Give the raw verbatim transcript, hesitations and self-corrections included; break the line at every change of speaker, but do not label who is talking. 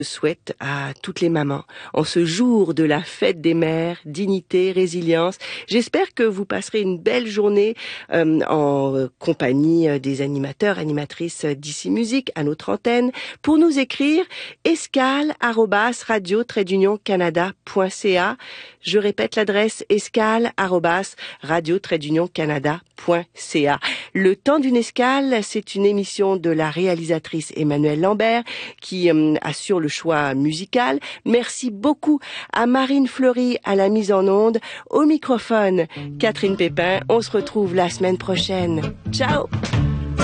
souhaite à toutes les mamans, en ce jour de la fête des mères, dignité, résilience. J'espère que vous passerez une belle journée euh, en compagnie des animateurs, animatrices d'ici musique à notre antenne. Pour nous écrire, escale arobase radio trait d'union canada point c a. Je répète l'adresse escale arobase radio trait d'union canada point c a. Le temps d'une escale, c'est une émission de la réalisatrice Emmanuelle Lambert qui euh, assure le choix musical. Merci beaucoup à Marine Fleury à la mise en onde. Au microphone, Catherine Pépin. On se retrouve la semaine prochaine. Ciao!